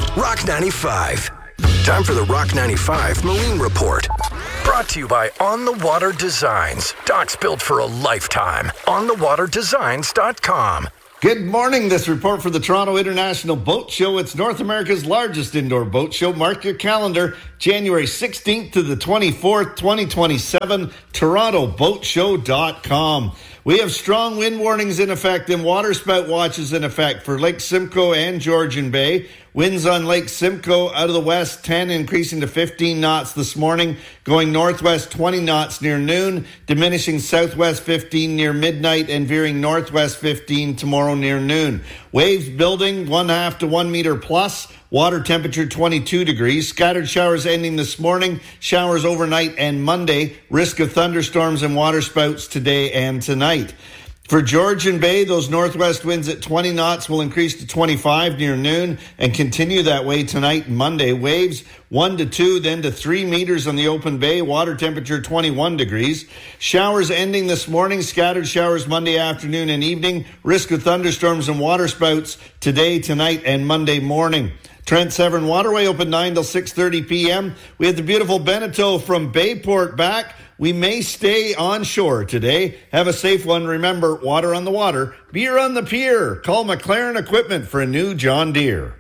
Rock 95. Time for the Rock 95 Marine Report. Brought to you by On the Water Designs. Docks built for a lifetime. OnTheWaterDesigns.com. Good morning. This report for the Toronto International Boat Show. It's North America's largest indoor boat show. Mark your calendar. January 16th to the 24th, 2027. TorontoBoatShow.com. We have strong wind warnings in effect and waterspout watches in effect for Lake Simcoe and Georgian Bay. Winds on Lake Simcoe out of the west 10, increasing to 15 knots this morning, going northwest 20 knots near noon, diminishing southwest 15 near midnight, and veering northwest 15 tomorrow near noon. Waves building 1/2 to 1 meter plus. Water temperature 22 degrees. Scattered showers ending this morning. Showers overnight and Monday. Risk of thunderstorms and waterspouts today and tonight. For Georgian Bay, those northwest winds at 20 knots will increase to 25 near noon and continue that way tonight and Monday. Waves 1 to 2, then to 3 meters on the open bay. Water temperature 21 degrees. Showers ending this morning. Scattered showers Monday afternoon and evening. Risk of thunderstorms and waterspouts today, tonight, and Monday morning. Trent Severn Waterway open 9 till 6:30 p.m. We have the beautiful Beneteau from Bayport back. We may stay on shore today. Have a safe one. Remember, water on the water, beer on the pier. Call McLaren Equipment for a new John Deere.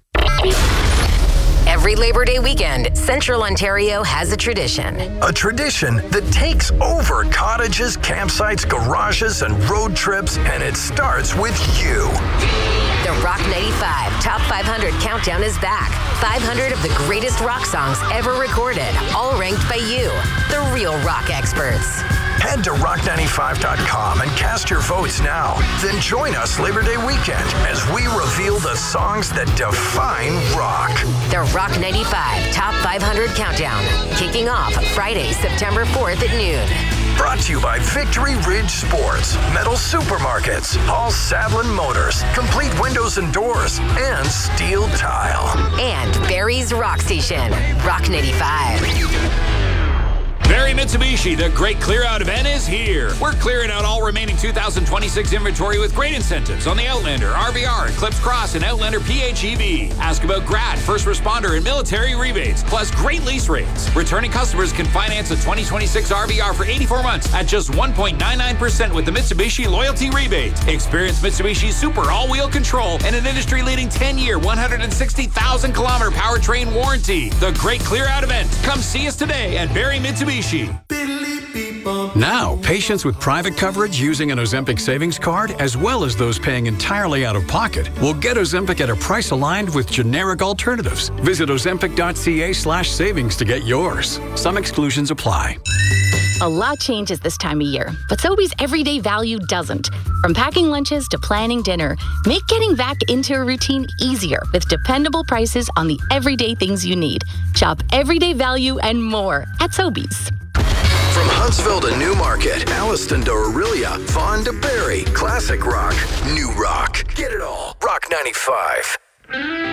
Every Labor Day weekend, Central Ontario has a tradition. A tradition that takes over cottages, campsites, garages, and road trips, and it starts with you. The Rock 95 Top 500 Countdown is back. 500 of the greatest rock songs ever recorded, all ranked by you, the real rock experts. Head to rock95.com and cast your votes now. Then join us Labor Day weekend as we reveal the songs that define rock. The Rock 95 Top 500 Countdown, kicking off Friday, September 4th at noon. Brought to you by Victory Ridge Sports, Metal Supermarkets, Paul Sadlin Motors, Complete Windows and Doors, and Steel Tile. And Barrie's Rock Station, Rock 95. Barrie Mitsubishi, the great clear out event is here. We're clearing out all remaining 2026 inventory with great incentives on the Outlander, RVR, Eclipse Cross, and Outlander PHEV. Ask about grad, first responder, and military rebates, plus great lease rates. Returning customers can finance a 2026 RVR for 84 months at just 1.99% with the Mitsubishi loyalty rebate. Experience Mitsubishi's super all-wheel control and an industry-leading 10-year, 160,000-kilometer powertrain warranty. The great clear out event. Come see us today at Barrie Mitsubishi. Now, patients with private coverage using an Ozempic savings card, as well as those paying entirely out of pocket, will get Ozempic at a price aligned with generic alternatives. Visit ozempic.ca/savings to get yours. Some exclusions apply. A lot changes this time of year, but Sobeys everyday value doesn't. From packing lunches to planning dinner, make getting back into a routine easier with dependable prices on the everyday things you need. Shop everyday value and more at Sobeys. From Huntsville to Newmarket, Alliston to Orillia, Vaughan to Barrie, classic rock, new rock. Get it all. Rock 95.